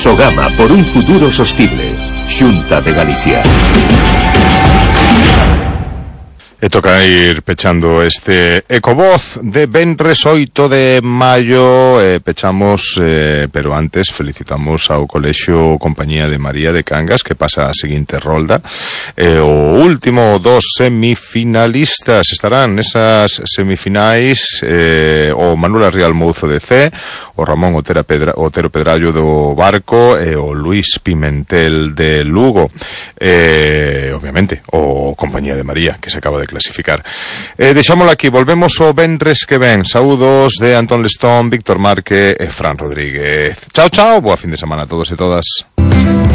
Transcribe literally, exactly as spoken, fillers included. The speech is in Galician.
Sogama por un futuro sostible. Xunta de Galicia. E toca ir pechando este Ecovoz de venres oito de maio, eh, pechamos, eh, pero antes felicitamos ao Colexio Compañía de María de Cangas, que pasa a seguinte rolda. Eh, o último dos semifinalistas estarán nesas semifinais, eh, o Manuel Arrial Mouzo de C, o Ramón Otero, Pedra, Otero Pedrallo do Barco e o Luís Pimentel de Lugo. Eh, obviamente, o Compañía de María, que se acaba de clasificar. Eh, deixámoslo aquí, volvemos o venres que ven. Saúdos de Antón Lestón, Víctor Marque e Fran Rodríguez. Chao, chao, boa fin de semana a todos e todas.